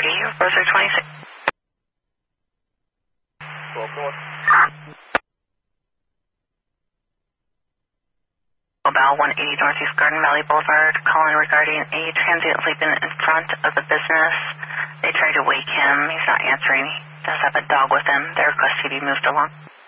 Rosary 26. About 180 Northeast Garden Valley Boulevard, calling regarding a transient sleeping in front of the business. They tried to wake him. He's not answering. He does have a dog with him. They request he be moved along.